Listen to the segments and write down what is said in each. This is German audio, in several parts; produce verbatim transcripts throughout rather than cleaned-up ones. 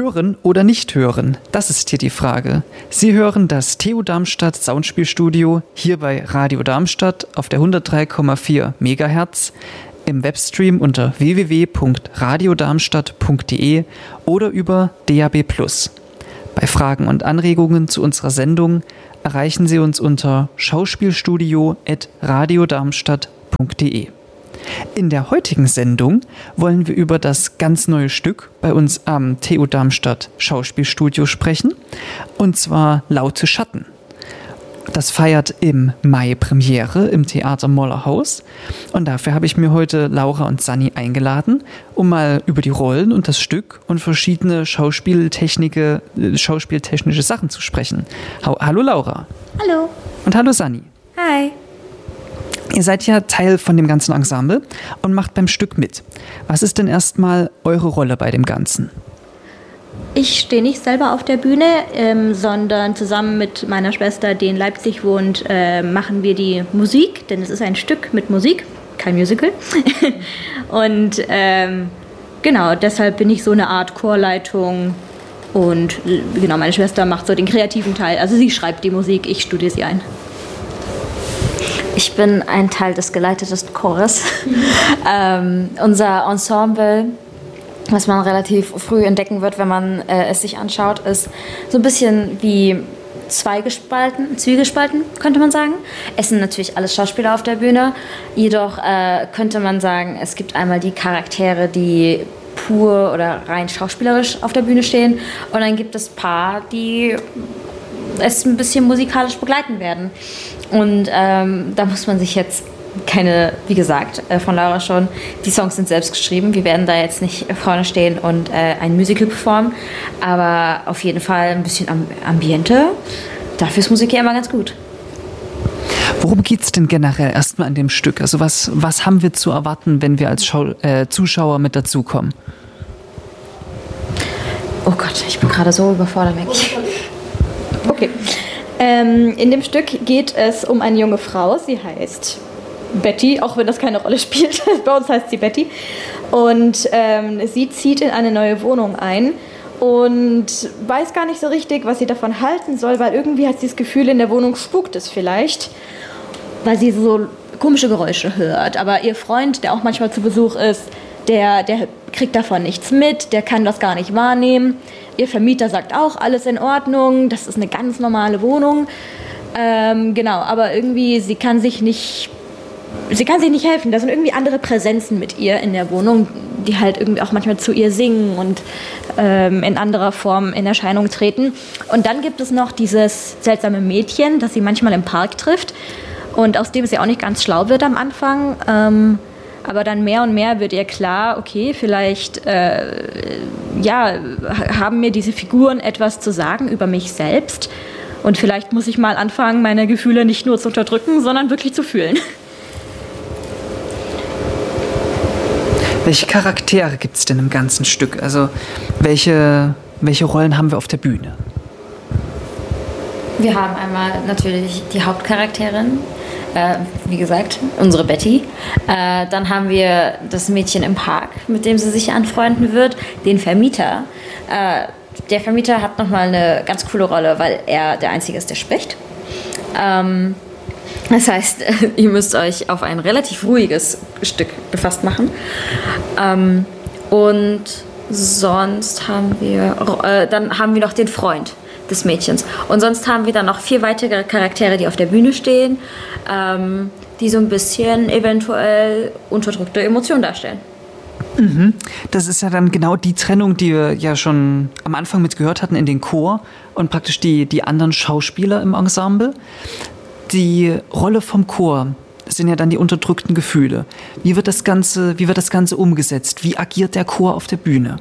Hören oder nicht hören? Das ist hier die Frage. Sie hören das T U Darmstadt Soundspielstudio hier bei Radio Darmstadt auf der hundertdrei Komma vier Megahertz, im Webstream unter w w w punkt radiodarmstadt punkt d e oder über D A B plus. Bei Fragen und Anregungen zu unserer Sendung erreichen Sie uns unter schauspielstudio at radiodarmstadt punkt d e. In der heutigen Sendung wollen wir über das ganz neue Stück bei uns am T U Darmstadt Schauspielstudio sprechen, und zwar Laute Schatten. Das feiert im Mai Premiere im Theater Mollerhaus, und dafür habe ich mir heute Laura und Sanni eingeladen, um mal über die Rollen und das Stück und verschiedene Schauspieltechnische, Schauspieltechnische Sachen zu sprechen. Hallo Laura. Hallo. Und hallo Sanni. Hi. Ihr seid ja Teil von dem ganzen Ensemble und macht beim Stück mit. Was ist denn erstmal eure Rolle bei dem Ganzen? Ich stehe nicht selber auf der Bühne, ähm, sondern zusammen mit meiner Schwester, die in Leipzig wohnt, äh, machen wir die Musik, denn es ist ein Stück mit Musik, kein Musical. Und ähm, genau, deshalb bin ich so eine Art Chorleitung, und genau, meine Schwester macht so den kreativen Teil. Also sie schreibt die Musik, ich studiere sie ein. Ich bin ein Teil des geleiteten Chores. ähm, unser Ensemble, was man relativ früh entdecken wird, wenn man äh, es sich anschaut, ist so ein bisschen wie zweigespalten, zwiegespalten, könnte man sagen. Es sind natürlich alles Schauspieler auf der Bühne, jedoch äh, könnte man sagen, es gibt einmal die Charaktere, die pur oder rein schauspielerisch auf der Bühne stehen, und dann gibt es ein paar, die es ein bisschen musikalisch begleiten werden. Und ähm, da muss man sich jetzt keine, wie gesagt, äh, von Laura schon, die Songs sind selbst geschrieben. Wir werden da jetzt nicht vorne stehen und äh, ein Musical performen, aber auf jeden Fall ein bisschen Am- Ambiente. Dafür ist Musik ja immer ganz gut. Worum geht es denn generell erstmal an dem Stück? Also was, was haben wir zu erwarten, wenn wir als Schau- äh, Zuschauer mit dazukommen? Oh Gott, ich bin gerade so überfordert, merke ich. Okay. Ähm, in dem Stück geht es um eine junge Frau, sie heißt Betty, auch wenn das keine Rolle spielt. Bei uns heißt sie Betty. Und ähm, sie zieht in eine neue Wohnung ein und weiß gar nicht so richtig, was sie davon halten soll, weil irgendwie hat sie das Gefühl, in der Wohnung spukt es vielleicht, weil sie so komische Geräusche hört. Aber ihr Freund, der auch manchmal zu Besuch ist, der, der kriegt davon nichts mit, der kann das gar nicht wahrnehmen. Ihr Vermieter sagt auch, alles in Ordnung, das ist eine ganz normale Wohnung. Ähm, genau, aber irgendwie, sie kann sich nicht, sie kann sich nicht helfen. Da sind irgendwie andere Präsenzen mit ihr in der Wohnung, die halt irgendwie auch manchmal zu ihr singen und ähm, in anderer Form in Erscheinung treten. Und dann gibt es noch dieses seltsame Mädchen, das sie manchmal im Park trifft und aus dem sie auch nicht ganz schlau wird am Anfang. Ähm, Aber dann mehr und mehr wird ihr klar, okay, vielleicht äh, ja, haben mir diese Figuren etwas zu sagen über mich selbst. Und vielleicht muss ich mal anfangen, meine Gefühle nicht nur zu unterdrücken, sondern wirklich zu fühlen. Welche Charaktere gibt es denn im ganzen Stück? Also welche, welche Rollen haben wir auf der Bühne? Wir haben einmal natürlich die Hauptcharakterin, äh, wie gesagt, unsere Betty. Äh, dann haben wir das Mädchen im Park, mit dem sie sich anfreunden wird, den Vermieter. Äh, der Vermieter hat nochmal eine ganz coole Rolle, weil er der Einzige ist, der spricht. Ähm, das heißt, ihr müsst euch auf ein relativ ruhiges Stück gefasst machen. Ähm, und sonst haben wir, äh, dann haben wir noch den Freund des Mädchens. Und sonst haben wir dann noch vier weitere Charaktere, die auf der Bühne stehen, ähm, die so ein bisschen eventuell unterdrückte Emotionen darstellen. Mhm. Das ist ja dann genau die Trennung, die wir ja schon am Anfang mit gehört hatten in den Chor und praktisch die, die anderen Schauspieler im Ensemble. Die Rolle vom Chor sind ja dann die unterdrückten Gefühle. Wie wird das Ganze, wie wird das Ganze umgesetzt? Wie agiert der Chor auf der Bühne?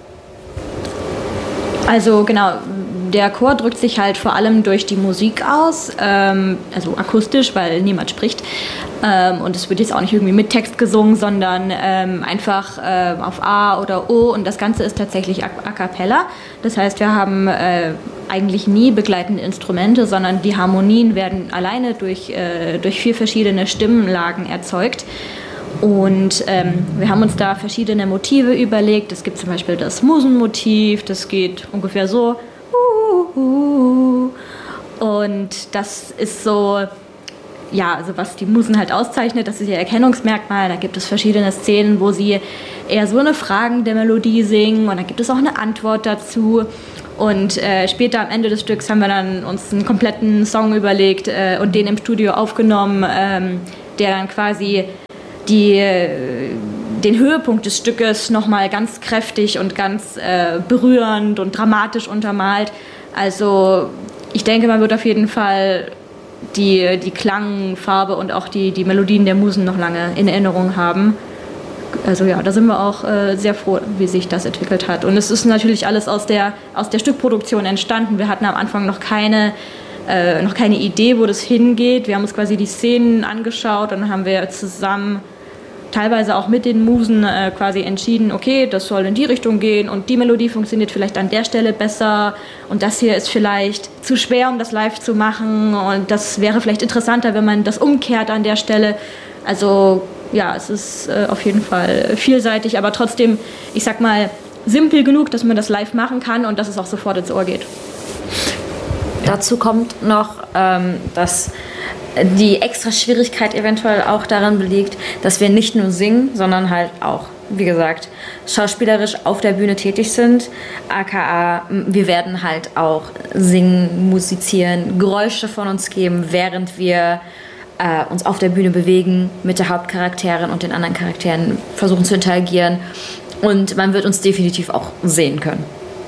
Also genau, der Chor drückt sich halt vor allem durch die Musik aus, ähm, also akustisch, weil niemand spricht. Ähm, und es wird jetzt auch nicht irgendwie mit Text gesungen, sondern ähm, einfach äh, auf A oder O, und das Ganze ist tatsächlich a, a cappella. Das heißt, wir haben äh, eigentlich nie begleitende Instrumente, sondern die Harmonien werden alleine durch, äh, durch vier verschiedene Stimmenlagen erzeugt. Und ähm, wir haben uns da verschiedene Motive überlegt. Es gibt zum Beispiel das Musenmotiv, das geht ungefähr so. Und das ist so, ja, also was die Musen halt auszeichnet, das ist ihr Erkennungsmerkmal. Da gibt es verschiedene Szenen, wo sie eher so eine fragende Melodie singen und dann gibt es auch eine Antwort dazu. Und äh, später am Ende des Stücks haben wir dann uns einen kompletten Song überlegt äh, und den im Studio aufgenommen, ähm, der dann quasi die, den Höhepunkt des Stückes nochmal ganz kräftig und ganz äh, berührend und dramatisch untermalt. Also ich denke, man wird auf jeden Fall die, die Klangfarbe und auch die, die Melodien der Musen noch lange in Erinnerung haben. Also ja, da sind wir auch äh, sehr froh, wie sich das entwickelt hat. Und es ist natürlich alles aus der, aus der Stückproduktion entstanden. Wir hatten am Anfang noch keine Äh, noch keine Idee, wo das hingeht. Wir haben uns quasi die Szenen angeschaut und dann haben wir zusammen, teilweise auch mit den Musen, äh, quasi entschieden, okay, das soll in die Richtung gehen und die Melodie funktioniert vielleicht an der Stelle besser und das hier ist vielleicht zu schwer, um das live zu machen und das wäre vielleicht interessanter, wenn man das umkehrt an der Stelle. Also ja, es ist äh, auf jeden Fall vielseitig, aber trotzdem, ich sag mal, simpel genug, dass man das live machen kann und dass es auch sofort ins Ohr geht. Dazu kommt noch, ähm, dass die extra Schwierigkeit eventuell auch daran liegt, dass wir nicht nur singen, sondern halt auch, wie gesagt, schauspielerisch auf der Bühne tätig sind. aka wir werden halt auch singen, musizieren, Geräusche von uns geben, während wir äh, uns auf der Bühne bewegen, mit der Hauptcharakterin und den anderen Charakteren versuchen zu interagieren. Und man wird uns definitiv auch sehen können.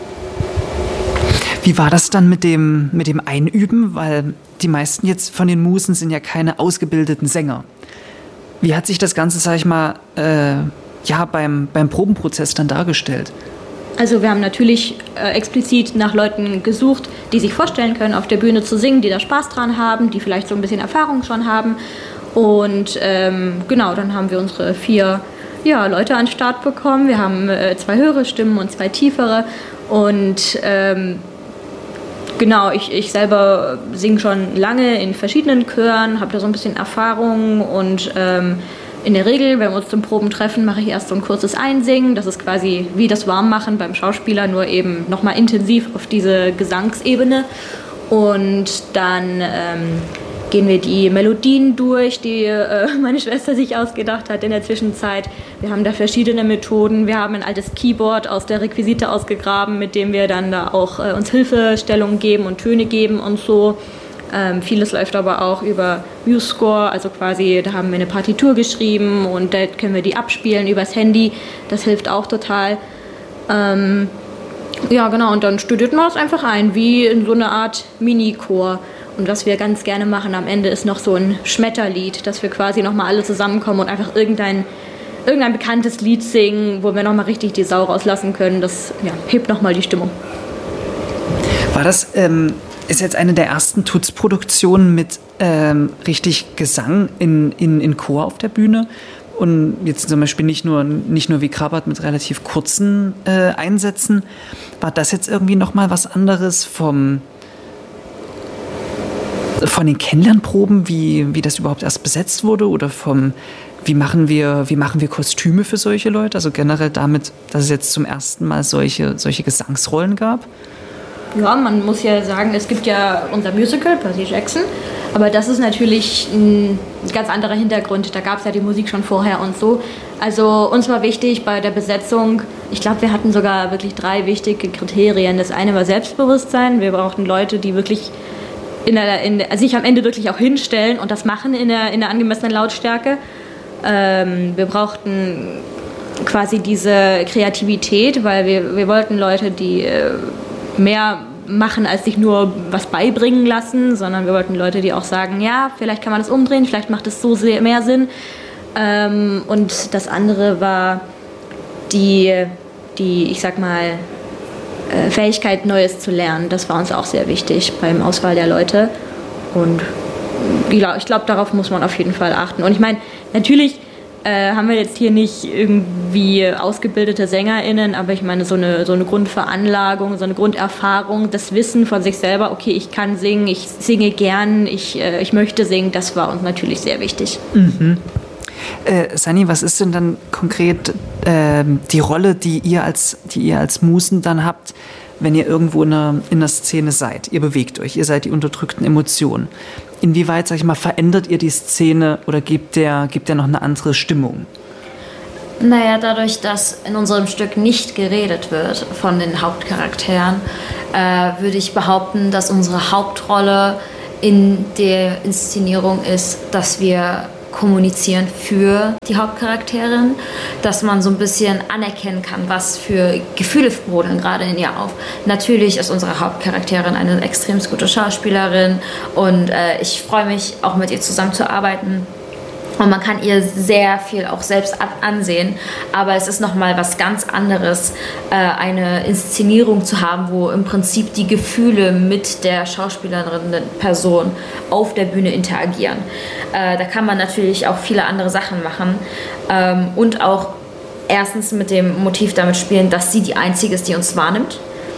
Wie war das dann mit dem, mit dem Einüben? Weil die meisten jetzt von den Musen sind ja keine ausgebildeten Sänger. Wie hat sich das Ganze, sag ich mal, äh, ja, beim, beim Probenprozess dann dargestellt? Also wir haben natürlich äh, explizit nach Leuten gesucht, die sich vorstellen können, auf der Bühne zu singen, die da Spaß dran haben, die vielleicht so ein bisschen Erfahrung schon haben. Und ähm, genau, dann haben wir unsere vier ja, Leute an den Start bekommen. Wir haben äh, zwei höhere Stimmen und zwei tiefere. Und ähm, genau, ich, ich selber singe schon lange in verschiedenen Chören, habe da so ein bisschen Erfahrung und ähm, in der Regel, wenn wir uns zum Proben treffen, mache ich erst so ein kurzes Einsingen. Das ist quasi wie das Warmmachen beim Schauspieler, nur eben nochmal intensiv auf diese Gesangsebene. Und dann ähm, gehen wir die Melodien durch, die äh, meine Schwester sich ausgedacht hat in der Zwischenzeit. Wir haben da verschiedene Methoden. Wir haben ein altes Keyboard aus der Requisite ausgegraben, mit dem wir dann da auch äh, uns Hilfestellungen geben und Töne geben und so. Ähm, vieles läuft aber auch über MuseScore, also quasi, da haben wir eine Partitur geschrieben und da können wir die abspielen übers Handy. Das hilft auch total. Ähm, ja, genau, und dann studiert man das einfach ein, wie in so eine Art Mini-Chor. Und was wir ganz gerne machen am Ende ist noch so ein Schmetterlied, dass wir quasi nochmal alle zusammenkommen und einfach irgendein, irgendein bekanntes Lied singen, wo wir nochmal richtig die Sau rauslassen können. Das ja, hebt nochmal die Stimmung. War das, ähm, ist jetzt eine der ersten Tuts-Produktionen mit ähm, richtig Gesang in, in, in Chor auf der Bühne? Und jetzt zum Beispiel nicht nur, nicht nur wie Krabbert mit relativ kurzen äh, Einsätzen. War das jetzt irgendwie nochmal was anderes vom... von den Kennenlernproben, wie, wie das überhaupt erst besetzt wurde oder vom, wie machen wir, wie machen wir Kostüme für solche Leute? Also generell damit, dass es jetzt zum ersten Mal solche, solche Gesangsrollen gab? Ja, man muss ja sagen, es gibt ja unser Musical, Percy Jackson, aber das ist natürlich ein ganz anderer Hintergrund. Da gab es ja die Musik schon vorher und so. Also uns war wichtig bei der Besetzung, ich glaube, wir hatten sogar wirklich drei wichtige Kriterien. Das eine war Selbstbewusstsein. Wir brauchten Leute, die wirklich In der, in der, also sich am Ende wirklich auch hinstellen und das machen in der, in der angemessenen Lautstärke. Ähm, wir brauchten quasi diese Kreativität, weil wir, wir wollten Leute, die äh, mehr machen, als sich nur was beibringen lassen, sondern wir wollten Leute, die auch sagen, ja, vielleicht kann man das umdrehen, vielleicht macht es so sehr mehr Sinn. Ähm, und das andere war die, die, ich sag mal, Fähigkeit, Neues zu lernen. Das war uns auch sehr wichtig beim Auswahl der Leute. Und ja, ich glaube, darauf muss man auf jeden Fall achten. Und ich meine, natürlich äh, haben wir jetzt hier nicht irgendwie ausgebildete SängerInnen, aber ich meine, so eine, so eine Grundveranlagung, so eine Grunderfahrung, das Wissen von sich selber, okay, ich kann singen, ich singe gern, ich, äh, ich möchte singen, das war uns natürlich sehr wichtig. Mhm. Äh, Sunny, was ist denn dann konkret äh, die Rolle, die ihr als, die ihr als Musen dann habt, wenn ihr irgendwo in einer, in einer Szene seid? Ihr bewegt euch, ihr seid die unterdrückten Emotionen. Inwieweit, sag ich mal, verändert ihr die Szene oder gebt der, gebt der noch eine andere Stimmung? Naja, dadurch, dass in unserem Stück nicht geredet wird von den Hauptcharakteren, äh, würde ich behaupten, dass unsere Hauptrolle in der Inszenierung ist, dass wir kommunizieren für die Hauptcharakterin, dass man so ein bisschen anerkennen kann, was für Gefühle brodeln gerade in ihr auf. Natürlich ist unsere Hauptcharakterin eine extrem gute Schauspielerin und äh, ich freue mich auch mit ihr zusammenzuarbeiten. Und man kann ihr sehr viel auch selbst ansehen, aber es ist nochmal was ganz anderes, eine Inszenierung zu haben, wo im Prinzip die Gefühle mit der Schauspielerin, der Person auf der Bühne interagieren. Da kann man natürlich auch viele andere Sachen machen und auch erstens mit dem Motiv damit spielen, dass sie die Einzige ist, die uns wahrnimmt.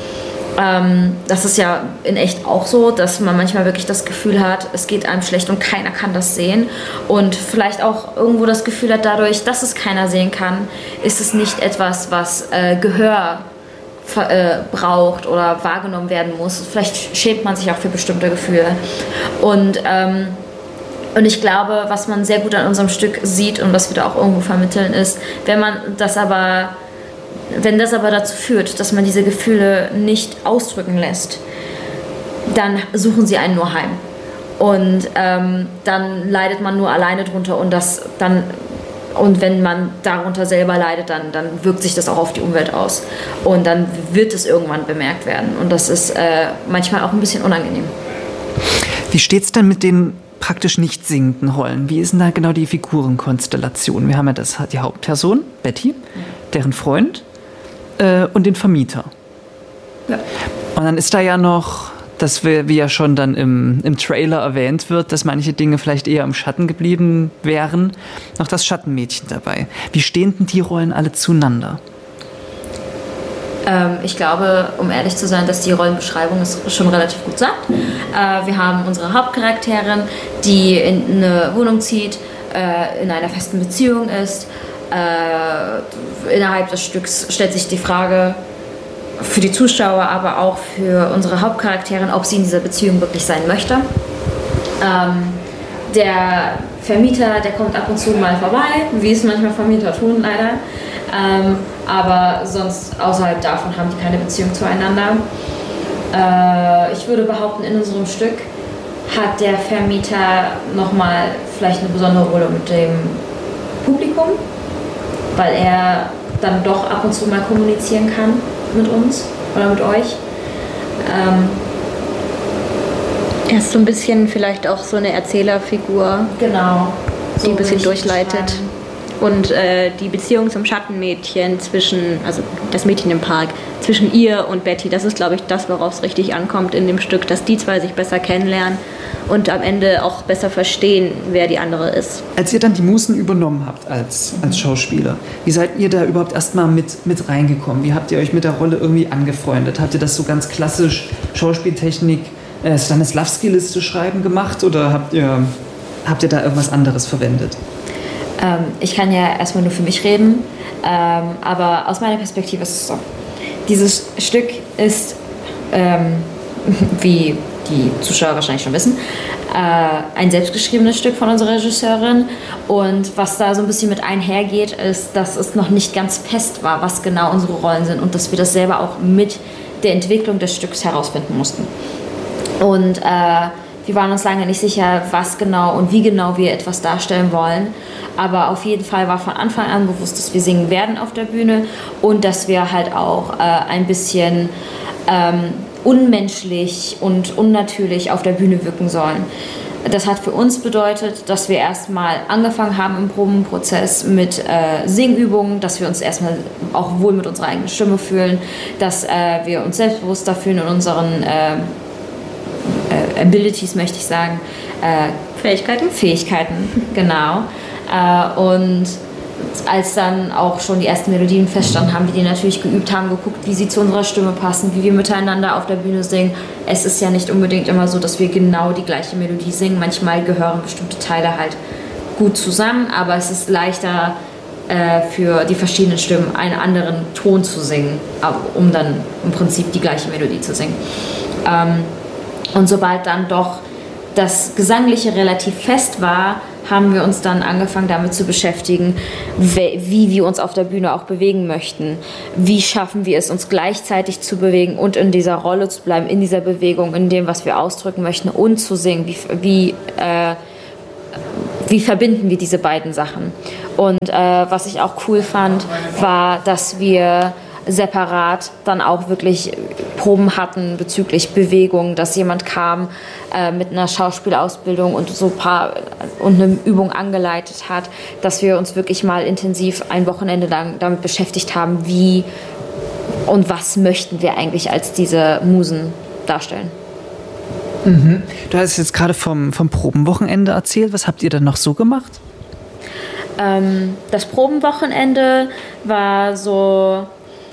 Ähm, das ist ja in echt auch so, dass man manchmal wirklich das Gefühl hat, es geht einem schlecht und keiner kann das sehen. Und vielleicht auch irgendwo das Gefühl hat, dadurch, dass es keiner sehen kann, ist es nicht etwas, was äh, Gehör äh, braucht oder wahrgenommen werden muss. Vielleicht schämt man sich auch für bestimmte Gefühle. Und, ähm, und ich glaube, was man sehr gut an unserem Stück sieht und was wir da auch irgendwo vermitteln, ist, wenn man das aber Wenn das aber dazu führt, dass man diese Gefühle nicht ausdrücken lässt, dann suchen sie einen nur heim. Und ähm, dann leidet man nur alleine drunter und, das dann, und wenn man darunter selber leidet, dann, dann wirkt sich das auch auf die Umwelt aus. Und dann wird es irgendwann bemerkt werden. Und das ist äh, manchmal auch ein bisschen unangenehm. Wie steht es denn mit den praktisch nicht singenden Rollen? Wie ist denn da genau die Figurenkonstellation? Wir haben ja das, die Hauptperson, Betty, deren Freund, und den Vermieter. Ja. Und dann ist da ja noch, das wie ja schon dann im, im Trailer erwähnt wird, dass manche Dinge vielleicht eher im Schatten geblieben wären, noch das Schattenmädchen dabei. Wie stehen denn die Rollen alle zueinander? Ähm, ich glaube, um ehrlich zu sein, dass die Rollenbeschreibung es schon relativ gut sagt. Äh, wir haben unsere Hauptcharakterin, die in eine Wohnung zieht, äh, in einer festen Beziehung ist. Äh, innerhalb des Stücks stellt sich die Frage für die Zuschauer, aber auch für unsere Hauptcharakterin, ob sie in dieser Beziehung wirklich sein möchte. Ähm, der Vermieter, der kommt ab und zu mal vorbei, wie es manchmal Vermieter tun, leider. Ähm, aber sonst außerhalb davon haben die keine Beziehung zueinander. Äh, ich würde behaupten, in unserem Stück hat der Vermieter nochmal vielleicht eine besondere Rolle mit dem Publikum, weil er dann doch ab und zu mal kommunizieren kann mit uns oder mit euch. Ähm er ist so ein bisschen vielleicht auch so eine Erzählerfigur, genau, die so ein bisschen durchleitet. Und äh, die Beziehung zum Schattenmädchen zwischen, also das Mädchen im Park, zwischen ihr und Betty, das ist, glaube ich, das, worauf es richtig ankommt in dem Stück, dass die zwei sich besser kennenlernen und am Ende auch besser verstehen, wer die andere ist. Als ihr dann die Musen übernommen habt als, als Schauspieler, wie seid ihr da überhaupt erstmal mit, mit reingekommen? Wie habt ihr euch mit der Rolle irgendwie angefreundet? Habt ihr das so ganz klassisch Schauspieltechnik, äh, Stanislavski-Liste schreiben gemacht oder habt ihr, habt ihr da irgendwas anderes verwendet? Ähm, ich kann ja erstmal nur für mich reden, ähm, aber aus meiner Perspektive ist es so. Dieses Stück ist, ähm, wie die Zuschauer wahrscheinlich schon wissen, äh, ein selbstgeschriebenes Stück von unserer Regisseurin. Und was da so ein bisschen mit einhergeht, ist, dass es noch nicht ganz fest war, was genau unsere Rollen sind und dass wir das selber auch mit der Entwicklung des Stücks herausfinden mussten. Und äh, wir waren uns lange nicht sicher, was genau und wie genau wir etwas darstellen wollen. Aber auf jeden Fall war von Anfang an bewusst, dass wir singen werden auf der Bühne und dass wir halt auch äh, ein bisschen ähm, unmenschlich und unnatürlich auf der Bühne wirken sollen. Das hat für uns bedeutet, dass wir erstmal angefangen haben im Probenprozess mit äh, Singübungen, dass wir uns erstmal auch wohl mit unserer eigenen Stimme fühlen, dass äh, wir uns selbstbewusster fühlen in unseren äh, äh, Abilities, möchte ich sagen. Äh, Fähigkeiten? Fähigkeiten, genau. Äh, und als dann auch schon die ersten Melodien feststanden, haben wir die natürlich geübt, haben geguckt, wie sie zu unserer Stimme passen, wie wir miteinander auf der Bühne singen. Es ist ja nicht unbedingt immer so, dass wir genau die gleiche Melodie singen. Manchmal gehören bestimmte Teile halt gut zusammen, aber es ist leichter äh, für die verschiedenen Stimmen einen anderen Ton zu singen, um dann im Prinzip die gleiche Melodie zu singen. Ähm, und sobald dann doch das Gesangliche relativ fest war, haben wir uns dann angefangen damit zu beschäftigen, wie wir uns auf der Bühne auch bewegen möchten. Wie schaffen wir es, uns gleichzeitig zu bewegen und in dieser Rolle zu bleiben, in dieser Bewegung, in dem, was wir ausdrücken möchten und zu singen. Wie, wie, äh, wie verbinden wir diese beiden Sachen? Und äh, was ich auch cool fand, war, dass wir separat dann auch wirklich Proben hatten bezüglich Bewegung, dass jemand kam äh, mit einer Schauspielausbildung und so ein paar und eine Übung angeleitet hat, dass wir uns wirklich mal intensiv ein Wochenende lang damit beschäftigt haben, wie und was möchten wir eigentlich als diese Musen darstellen. Mhm. Du hast jetzt gerade vom, vom Probenwochenende erzählt. Was habt ihr dann noch so gemacht? Ähm, das Probenwochenende war so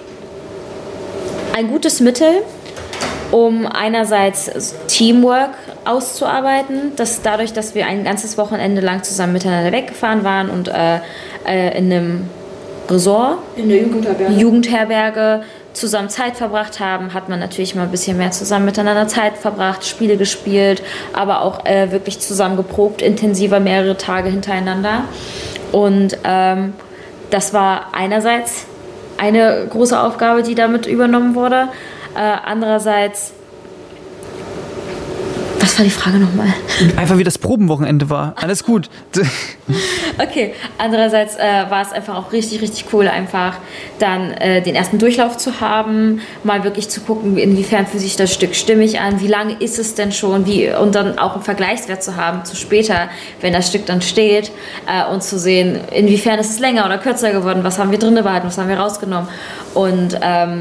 ein gutes Mittel, um einerseits Teamwork auszuarbeiten, dass dadurch, dass wir ein ganzes Wochenende lang zusammen miteinander weggefahren waren und äh, äh, in einem Resort, in der Jugendherberge. Jugendherberge zusammen Zeit verbracht haben, hat man natürlich mal ein bisschen mehr zusammen miteinander Zeit verbracht, Spiele gespielt, aber auch äh, wirklich zusammen geprobt, intensiver mehrere Tage hintereinander. Und ähm, das war einerseits eine große Aufgabe, die damit übernommen wurde. Äh, andererseits, was war die Frage nochmal? Einfach wie das Probenwochenende war. Alles gut. Okay, andererseits äh, war es einfach auch richtig, richtig cool, einfach dann äh, den ersten Durchlauf zu haben, mal wirklich zu gucken, inwiefern fühlt sich das Stück stimmig an, wie lange ist es denn schon, wie, und dann auch einen Vergleichswert zu haben zu später, wenn das Stück dann steht, äh, und zu sehen, inwiefern ist es länger oder kürzer geworden, was haben wir drin behalten, was haben wir rausgenommen und ähm,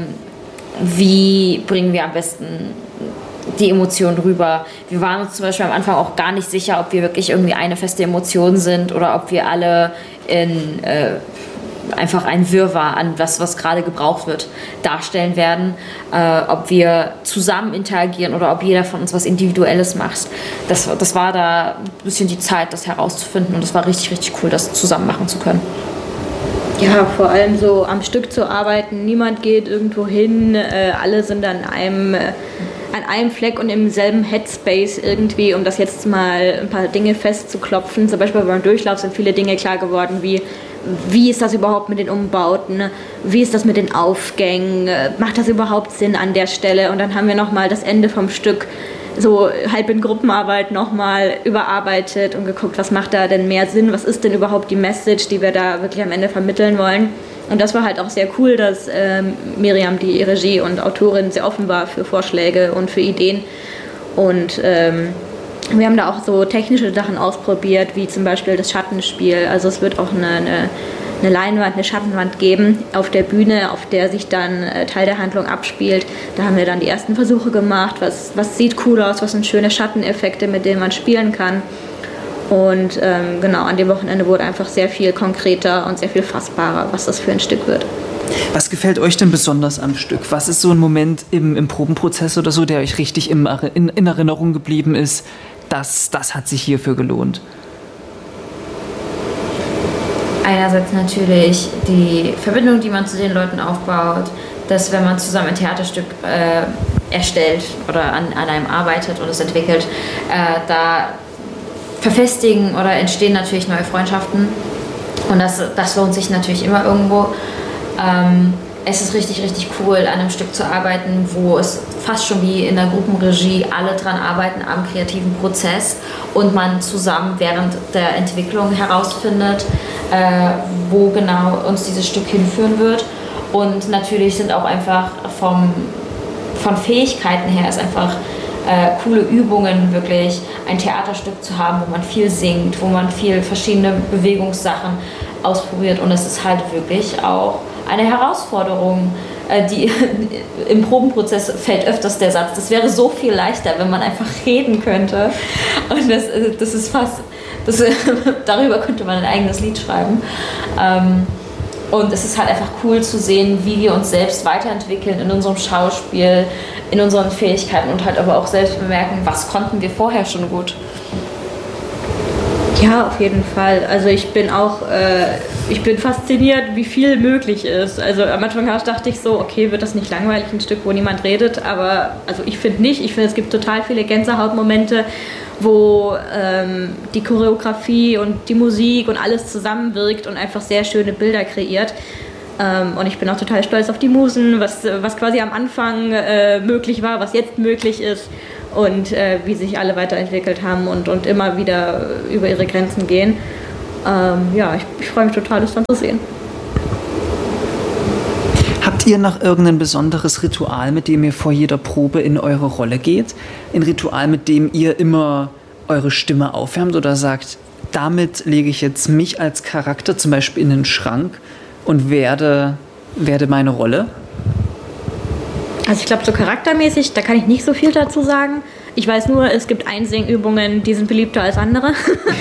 wie bringen wir am besten die Emotionen rüber. Wir waren uns zum Beispiel am Anfang auch gar nicht sicher, ob wir wirklich irgendwie eine feste Emotion sind oder ob wir alle in äh, einfach ein Wirrwarr an was, was gerade gebraucht wird, darstellen werden. Äh, ob wir zusammen interagieren oder ob jeder von uns was Individuelles macht. Das, das war da ein bisschen die Zeit, das herauszufinden und es war richtig, richtig cool, das zusammen machen zu können. Ja, vor allem so am Stück zu arbeiten. Niemand geht irgendwo hin, äh, alle sind an einem... Äh, an einem Fleck und im selben Headspace irgendwie, um das jetzt mal ein paar Dinge festzuklopfen. Zum Beispiel beim Durchlauf sind viele Dinge klar geworden, wie wie ist das überhaupt mit den Umbauten, wie ist das mit den Aufgängen, macht das überhaupt Sinn an der Stelle? Und dann haben wir nochmal das Ende vom Stück so halb in Gruppenarbeit nochmal überarbeitet und geguckt, was macht da denn mehr Sinn, was ist denn überhaupt die Message, die wir da wirklich am Ende vermitteln wollen. Und das war halt auch sehr cool, dass ähm, Miriam, die Regie und Autorin, sehr offen war für Vorschläge und für Ideen. Und ähm, wir haben da auch so technische Sachen ausprobiert, wie zum Beispiel das Schattenspiel. Also es wird auch eine, eine, eine Leinwand, eine Schattenwand geben auf der Bühne, auf der sich dann äh, Teil der Handlung abspielt. Da haben wir dann die ersten Versuche gemacht, was, was sieht cool aus, was sind schöne Schatteneffekte, mit denen man spielen kann. Und ähm, genau, an dem Wochenende wurde einfach sehr viel konkreter und sehr viel fassbarer, was das für ein Stück wird. Was gefällt euch denn besonders am Stück? Was ist so ein Moment im, im Probenprozess oder so, der euch richtig im, in, in Erinnerung geblieben ist? Das, das hat sich hierfür gelohnt. Einerseits natürlich die Verbindung, die man zu den Leuten aufbaut, dass wenn man zusammen ein Theaterstück äh, erstellt oder an, an einem arbeitet und es entwickelt, äh, da verfestigen oder entstehen natürlich neue Freundschaften und das, das lohnt sich natürlich immer irgendwo. Ähm, es ist richtig, richtig cool, an einem Stück zu arbeiten, wo es fast schon wie in der Gruppenregie alle dran arbeiten am kreativen Prozess und man zusammen während der Entwicklung herausfindet, äh, wo genau uns dieses Stück hinführen wird. Und natürlich sind auch einfach vom, von Fähigkeiten her ist einfach Äh, coole Übungen, wirklich ein Theaterstück zu haben, wo man viel singt, wo man viel verschiedene Bewegungssachen ausprobiert und es ist halt wirklich auch eine Herausforderung. Äh, die, im Probenprozess fällt öfters der Satz, das wäre so viel leichter, wenn man einfach reden könnte und das, das ist fast, das, darüber könnte man ein eigenes Lied schreiben. Ähm, Und es ist halt einfach cool zu sehen, wie wir uns selbst weiterentwickeln in unserem Schauspiel, in unseren Fähigkeiten und halt aber auch selbst bemerken, was konnten wir vorher schon gut. Ja, auf jeden Fall. Also ich bin auch, äh, ich bin fasziniert, wie viel möglich ist. Also am Anfang dachte ich so, okay, wird das nicht langweilig, ein Stück, wo niemand redet, aber also ich finde nicht. Ich finde, es gibt total viele Gänsehautmomente, wo ähm, die Choreografie und die Musik und alles zusammenwirkt und einfach sehr schöne Bilder kreiert. Ähm, und ich bin auch total stolz auf die Musen, was, was quasi am Anfang äh, möglich war, was jetzt möglich ist. Und äh, wie sich alle weiterentwickelt haben und, und immer wieder über ihre Grenzen gehen. Ähm, ja, ich, ich freue mich total, das dann zu sehen. Habt ihr noch irgendein besonderes Ritual, mit dem ihr vor jeder Probe in eure Rolle geht? Ein Ritual, mit dem ihr immer eure Stimme aufwärmt oder sagt, damit lege ich jetzt mich als Charakter zum Beispiel in den Schrank und werde, werde meine Rolle? Also ich glaube, so charaktermäßig, da kann ich nicht so viel dazu sagen. Ich weiß nur, es gibt Einsingübungen, die sind beliebter als andere.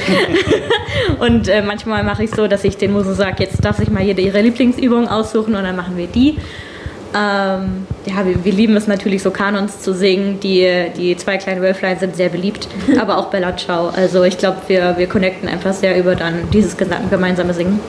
Und äh, manchmal mache ich so, dass ich den Musen sage, jetzt darf sich mal jede ihre Lieblingsübung aussuchen und dann machen wir die. Ähm, ja, wir, wir lieben es natürlich, so Kanons zu singen. Die, die zwei kleinen Wölflein sind sehr beliebt, aber auch Bella Ciao. Also ich glaube, wir, wir connecten einfach sehr über dann dieses gemeinsame Singen.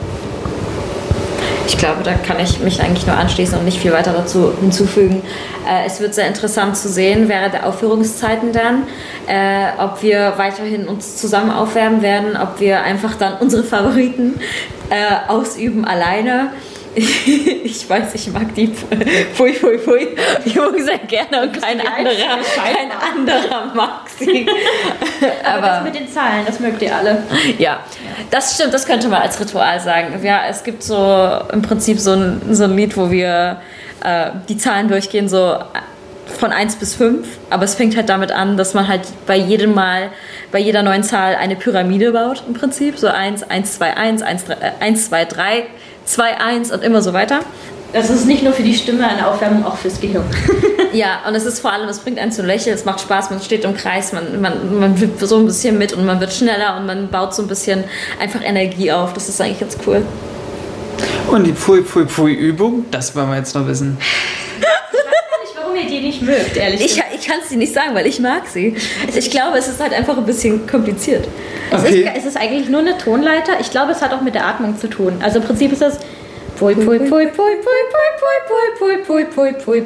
Ich glaube, da kann ich mich eigentlich nur anschließen und nicht viel weiter dazu hinzufügen. Äh, es wird sehr interessant zu sehen während der Aufführungszeiten dann, äh, ob wir weiterhin uns zusammen aufwärmen werden, ob wir einfach dann unsere Favoriten äh, ausüben alleine. Ich weiß, ich mag die Pfui, Pfui, Pfui Übung sehr gerne und kein anderer, kein anderer mag sie. Aber, Aber das mit den Zahlen, das mögt ihr alle. Ja, das stimmt, das könnte man als Ritual sagen. Ja, es gibt so im Prinzip so ein, so ein Lied, wo wir äh, die Zahlen durchgehen, so von eins bis fünf, aber es fängt halt damit an, dass man halt bei jedem Mal, bei jeder neuen Zahl eine Pyramide baut im Prinzip, so eins, eins, zwei, eins, eins, zwei, drei, zwei, eins und immer so weiter. Das ist nicht nur für die Stimme eine Aufwärmung, auch fürs Gehirn. Ja, und es ist vor allem, es bringt einen zum Lächeln, es macht Spaß, man steht im Kreis, man, man, man wird so ein bisschen mit und man wird schneller und man baut so ein bisschen einfach Energie auf. Das ist eigentlich ganz cool. Und die Pfui, Pfui, Pfui Übung, das wollen wir jetzt noch wissen. Warum ihr die nicht mögt, ehrlich gesagt. Ich, ich kann es dir nicht sagen, weil ich mag sie. Ich glaube, es ist halt einfach ein bisschen kompliziert. Es, okay. ist, es ist eigentlich nur eine Tonleiter. Ich glaube, es hat auch mit der Atmung zu tun. Also im Prinzip ist es Pui, Pui, Pui, Pui, Pui, Pui, Pui, Pui, Pui, Pui, Pui,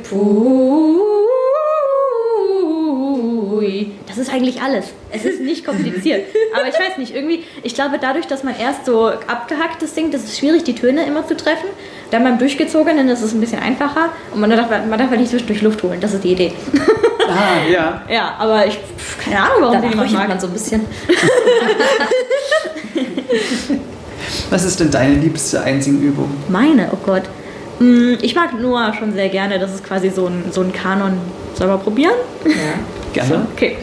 Pui. Das ist eigentlich alles. Es ist nicht kompliziert. Aber ich weiß nicht, irgendwie, ich glaube, dadurch, dass man erst so abgehacktes singt, ist es schwierig, die Töne immer zu treffen. Dann beim Durchgezogenen ist es ein bisschen einfacher und man darf, man darf halt nicht zwischendurch Luft holen. Das ist die Idee. Ah, ja. Ja, aber ich, keine Ahnung, warum die niemand mag. Man so ein bisschen. Was ist denn deine liebste Einsingübung? Meine, oh Gott. Ich mag Noah schon sehr gerne. Das ist quasi so ein, so ein Kanon. Sollen wir probieren? Ja, gerne. So, okay.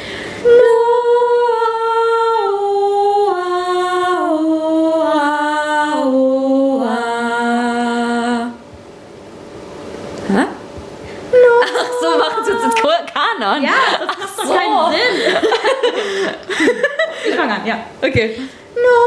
Hä? Ach so, machen Sie jetzt Kanon? Ja, das macht doch keinen Sinn. Ich fange an, ja. Okay.